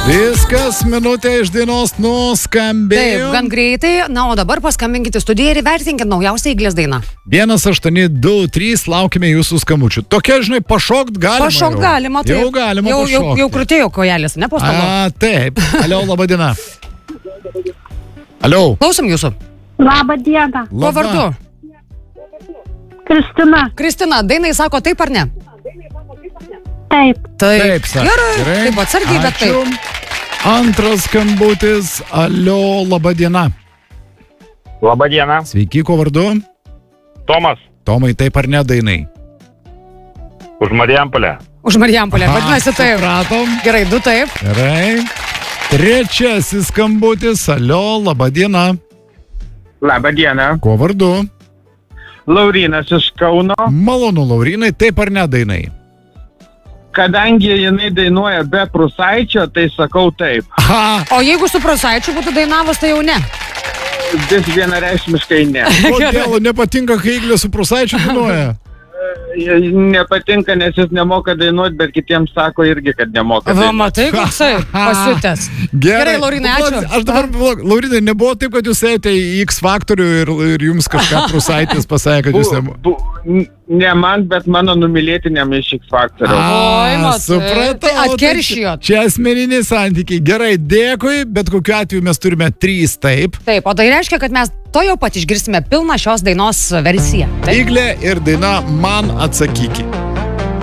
Viskas minutė iš dainos nuskambėjo. Taip, gan greitai. Na, o dabar paskambinkite studiją ir įvertinkite naujausią Iglės dainą. 1-8-2-3, laukime jūsų skambučių. Tokia, žinai, pašokt galima. Pašokt galima, taip. Jau galima pašokti. Jau krutėjo kojelės, ne po stalo. Taip. Alio, laba diena. Alio. Klausom jūsų. Labą dieną. Kuo vardu? Kristina. Kristina, dainai sako taip ar ne? Taip. Taip, sako. Gerai. Taip, atsargiai, bet taip. Antras skambutis. Alio, laba diena. Labą dieną. Sveiki, kuo vardu? Tomas. Tomai, taip ar ne dainai? Už Marijampolę. Už Marijampolę, vadinasi taip. Supratom. Gerai, 2 taip. Gerai. Trečiasis skambutis. Alio, laba diena. Labą dieną. Kuo vardu? Laurinas iš Kauno. Malonu, Laurinai, taip ar ne dainai? Kadangi jinai dainuoja be Prūsaičio, tai sakau taip. O jeigu su Prūsaičiu būtų dainavus, tai jau ne. Vis vienareikšmiškai ne. Kodėl nepatinka, kai Iglė su Prūsaičiu dainuoja? Nepatinka, nes jis nemoka dainuoti, bet kitiems sako irgi, kad nemoka Va, dainuoti. matai, koksai pasiutęs. Gerai, Laurinai, ačiū. Aš dabar, Laurinai, nebuvo taip, kad jūs ėjote į X faktorių ir jums kažką Prūsaitis pasakė, kad jūs nebuvo. Ne man, bet mano numylėtiniam iš X faktorių. Oi, matai. Supratau. Tai atkeršijot. Čia asmeniniai santykiai. Gerai, dėkui, bet kokiu atveju mes turime 3 taip. Taip, o tai reiškia, kad mes to jau pat išgirsime pilną šios dainos versiją. Taip. Iglė ir daina Man atsakykit.